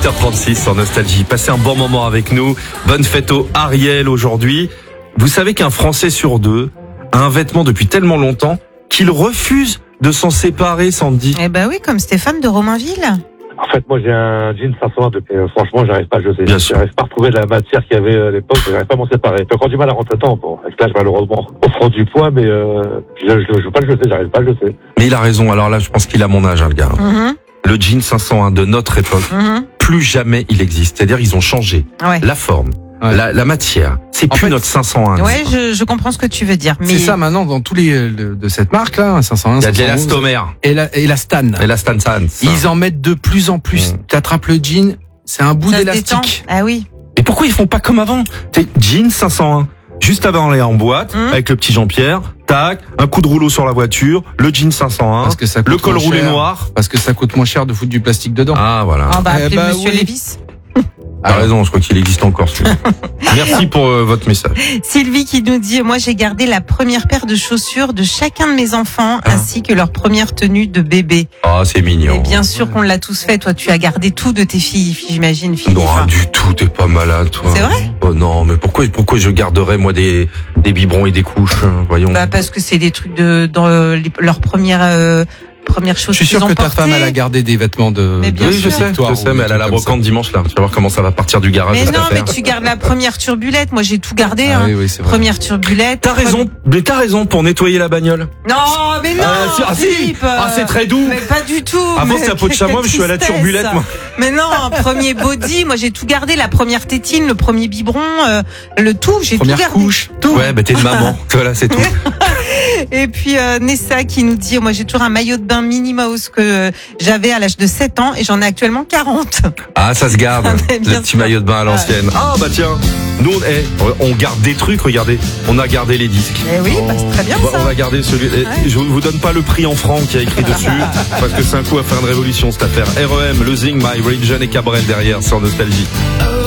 8h36 sur Nostalgie. Passez un bon moment avec nous. Bonne fête au Ariel aujourd'hui. Vous savez qu'un Français sur deux a un vêtement depuis tellement longtemps qu'il refuse de s'en séparer, Sandy. Eh ben oui, comme Stéphane de Romainville. En fait, moi, j'ai un jean 501 depuis, franchement, j'arrive pas à jeter. Bien sûr. J'arrive pas à retrouver la matière qu'il y avait à l'époque, j'arrive pas à m'en séparer. J'ai encore du mal à rentrer dedans, bon. Avec l'âge, malheureusement, au front du poids, mais, je veux pas le jeter, j'arrive pas à le jeter. Mais il a raison. Alors là, je pense qu'il a mon âge, le gars. Le jean 501 de notre époque, plus jamais il existe. C'est-à-dire, ils ont changé Ouais. la forme, Ouais. la matière. C'est En plus fait, notre 501. Ouais, je comprends ce que tu veux dire. Mais C'est ça maintenant dans tous les de cette marque là, 501, Il y a de 511, l'élastomère et la Stan. et la Stan Sans. Ils en mettent de plus en plus. T'attrapes le jean, c'est un bout ça se détend. d'élastique. Ah oui. Et pourquoi ils font pas comme avant? T'es jean 501. Juste avant aller en boîte, avec le petit Jean-Pierre, tac, un coup de rouleau sur la voiture, le jean 501, Parce que ça coûte le col moins roulé cher. noir. Parce que ça coûte moins cher de foutre du plastique dedans. Ah, voilà. On va appeler bah Monsieur oui. Lévis. T'as raison, je crois qu'il existe encore celui-là. Merci pour votre message. Sylvie qui nous dit, moi j'ai gardé la première paire de chaussures de chacun de mes enfants ainsi que leur première tenue de bébé. Ah, c'est Et mignon. bien sûr qu'on l'a tous fait. Toi, tu as gardé tout de tes filles, j'imagine, Philippe. Non, du tout, t'es pas malade, toi. C'est vrai? Oh non, mais pourquoi je garderais, moi, des biberons et des couches, voyons. Bah parce que c'est des trucs leur première chose. Je suis sûr que ta femme elle a gardé des vêtements de. Mais bien Oui, je sûr. sais, mais elle a la brocante dimanche, là. Tu vas voir comment ça va partir du garage. Mais cette non, mais affaire. tu gardes la première turbulette. Moi, j'ai tout gardé. Ah hein. oui, c'est vrai. Première turbulette. T'as raison, mais t'as raison pour nettoyer la bagnole. Non, mais non, Philippe. c'est très doux. Mais pas du tout. Avant, mais c'était la peau de quelle chamois, mais je suis à la tristesse. turbulette, moi. Mais non, premier body, moi j'ai tout gardé, la première tétine, le premier biberon, le tout, j'ai tout Première gardé. couche. Tout. Ouais, bah t'es une maman. Voilà, c'est tout. Et puis Nessa qui nous dit, moi j'ai toujours un maillot de bain Minnie Mouse que j'avais à l'âge de 7 ans et j'en ai actuellement 40. Ah, ça se garde. Mais bien Le petit sûr. maillot de bain à l'ancienne. Ah, bah tiens. Nous, on garde des trucs, regardez. On a gardé les disques. Eh oui, bah, c'est très bien Bah, ça. on va garder celui. Je vous donne pas le prix en francs qui a écrit dessus, parce que c'est un coup à faire une révolution cette affaire. REM, Losing My Religion et Cabrel derrière sur Nostalgie.